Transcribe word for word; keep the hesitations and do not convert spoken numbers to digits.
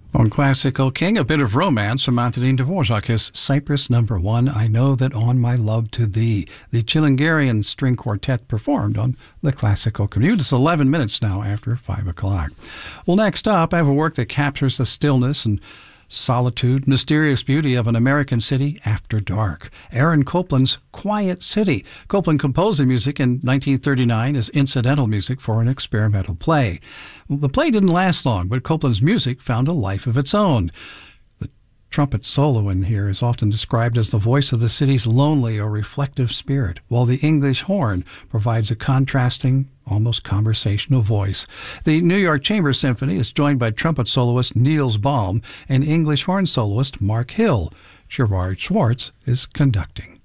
On Classical King, a bit of romance from Antonin Dvorak, his Cyprus Number One, I Know That On My Love to Thee. The Chilingarian String Quartet performed on the Classical Commute. It's eleven minutes now after five o'clock. Well, next up, I have a work that captures the stillness and solitude, mysterious beauty of an American city after dark. Aaron Copland's Quiet City. Copland composed the music in nineteen thirty-nine as incidental music for an experimental play. The play didn't last long, but Copland's music found a life of its own. The trumpet solo in here is often described as the voice of the city's lonely or reflective spirit, while the English horn provides a contrasting, almost conversational voice. The New York Chamber Symphony is joined by trumpet soloist Niels Baum and English horn soloist Mark Hill. Gerard Schwartz is conducting.